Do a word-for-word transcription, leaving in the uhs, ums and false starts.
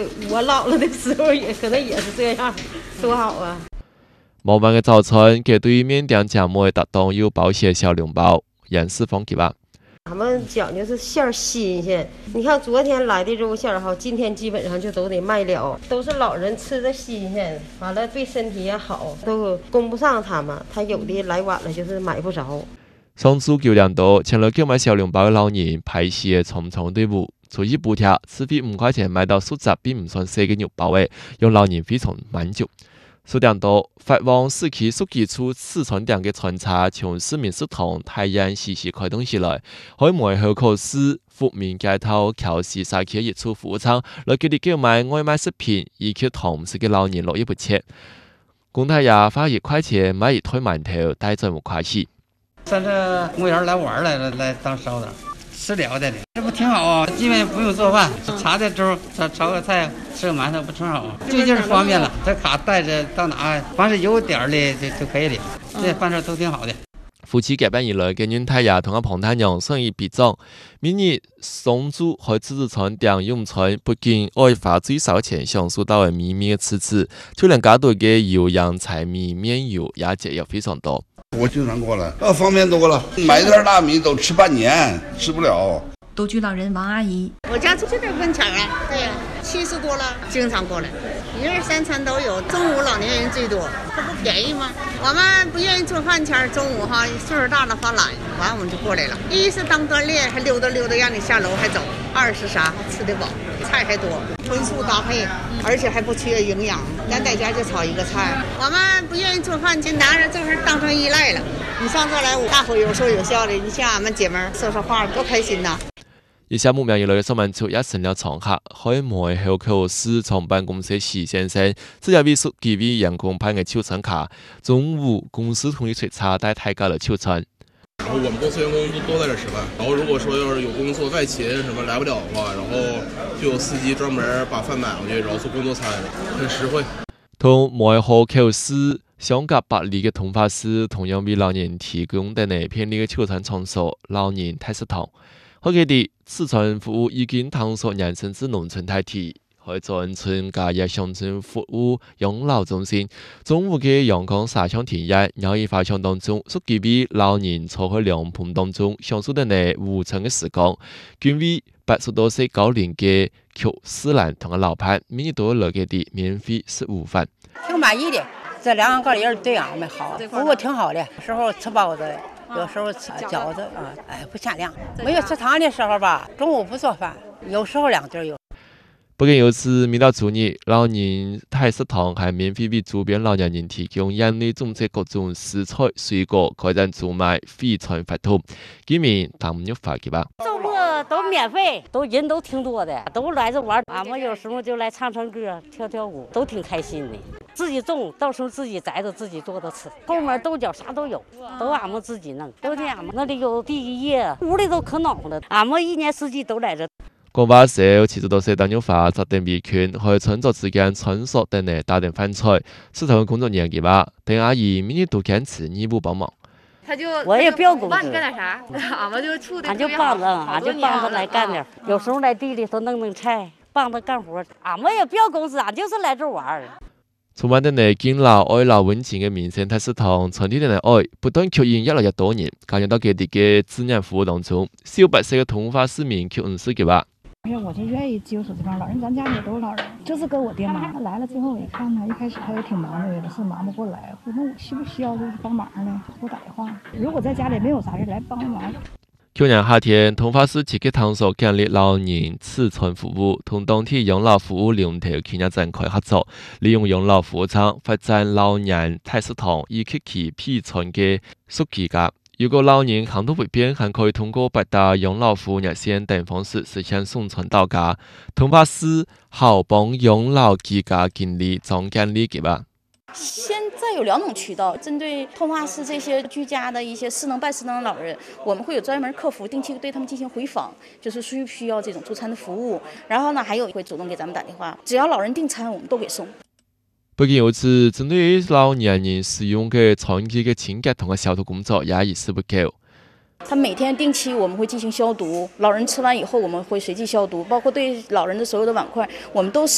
我老了的时候也可能也是这样，多好啊！ 傍晚嘅早餐，佢對緬甸節目嘅特檔有包些小籠包，人四方幾吧。 俺们讲究是馅儿新鲜，你看昨天来的肉馅儿哈，今天基本上就都得卖了，都是老人吃的新鲜，完了对身体也好，都供不上他们，他有的来晚了就是買不着。 上晝九點多，前來購買小籠包嘅老人排起重重隊伍，隨意補貼，只費五塊錢買到數隻並唔算細嘅肉包嘅，讓老人非常滿足。十點多，法王市區書記處四川店嘅巡查從市民食堂太陽時時開動起來，開門後考試福民街頭橋市社區一處服務倉來佢哋購買外賣食品，以及同事嘅老人樂意不切。公太爺花一塊錢買一推饅頭，帶着五塊錢。 上这公园来玩来了，来当烧的，吃了的，这不挺好啊？基本不用做饭，查点粥，炒炒个菜，吃个馒头，不挺好啊？这就是方便了，这卡带着到哪，凡是有点的就就可以了，这办事都挺好的。 夫妻結伴而來嘅阮太爺同阿龐太娘生意別壯，每日上晝去自助餐店用餐，不僅愛花最少錢享受到嘅美味嘅吃吃，就連家度嘅油洋菜米麵油也節約非常多。 我經常過來，啊，方便多了，買袋大米都吃半年，吃不了。 獨居老人王阿姨， 我家住这边温泉啊，对呀，七十多了，經常過來，一日三餐都有。中午老年人最多，這不便宜嗎？我們不願意做飯前，中午哈歲數大了發懶，完我們就過來了。一是當鍛鍊，還溜達溜達讓你下樓還走；二是啥，吃得飽，菜還多，荤素搭配，而且還不缺營養。咱在家就炒一個菜，我們不願意做飯，就拿着這份當成依賴了。你上這來，大伙有說有笑的，你像俺們姐們說說話，多開心呐！ 而且慕名而來嘅新聞處也成了常客，開門後考試從辦公室時先生，只有為數幾位員工派嘅抽成卡。中午公司同意出差帶大家嚟抽成。 然後我們公司員工都都在這吃飯，然後如果說要是有工作外勤什麼來不了的話，然後就有司機專門把飯買回去，然後做工作餐，很實惠。 同門後考試相隔百里嘅通化市同樣為老人提供等嚟便利嘅抽成場所，老人太食堂。好佢哋四川服務已經探索延伸至農村大體，喺全村加入鄉村服務養老中心。中午嘅陽光灑向田野，鳥兒花香當中，數幾位老人坐喺涼棚當中，享受到呢無塵嘅時光。佢為八十多歲高齡嘅邱思蘭同個老伴，每日都來佢哋免費食午飯。 挺滿意的，這兩個人對俺們好，服務挺好的。有時候吃包子。有時候吃餃子啊，哎，不限量。沒有食堂的時候吧，中午不做飯，有時候兩頓有。 不僅如此，每到周日，老人泰食堂還免費為周邊老年人提供園內種植各種蔬菜水果，開展售賣非傳發圖，居民當唔要發嘅吧。 周末都免費，都人都挺多的，都來這玩。俺們有時候就來唱唱歌、跳跳舞，都挺開心的。自己種，到時候自己摘着自己做着吃。後面豆角啥都有，都俺們自己弄。昨天俺們那裡有地葉，屋裡都可暖和了。俺們一年四季都來這。 講話時，七十多歲當牛發扎定圍裙，喺村族之間穿梭等嚟打點飯菜。食堂工作人員嘅話，鄧阿姨每日都堅持義務幫忙。 他就我也不要工資， 幫你幹點啥？俺們就處的俺就幫着，俺就幫着來幹點。有時候來地裡頭弄弄菜，幫着幹活。俺們也不要工資，俺就是來這玩。 充滿等嚟敬老愛老溫情嘅民生泰食堂，春天等嚟愛不斷吸引越來越多人，加入到佢哋嘅志願服務當中。小白色嘅通化市民卻唔是嘅吧。 而且我就願意接觸這幫老人，咱家裡都是老人。這次跟我爹媽他來了之後，我一看他一開始他也挺忙的，有的事忙不過來。我說我需不需要就是幫忙呢？我打電話，如果在家裡沒有啥人來幫忙。 去年夏天，通化市積極探索建立老人慈善服務，同當地養老服務龍頭企業展開合作，利用養老服務倉發展老人泰食堂，以及其批存嘅暑期假。如果老人行動不便，還可以通過八達養老服務熱線等方式實現送餐到家。通化市好幫養老機構經理張建立嘅吧。 现在有两种渠道，针对通化市这些居家的一些失能半失能的老人，我们会有专门客服定期对他们进行回访，就是需不需要这种助餐的服務。然後呢，還有會主動給咱們打電話，只要老人訂餐，我們都給送。 不僅如此，針對老年人使用嘅餐具嘅清潔同埋消毒工作也一絲不苟。 他每天定期我們會進行消毒，老人吃完以後我們會隨即消毒，包括對老人的所有的碗筷，我們都是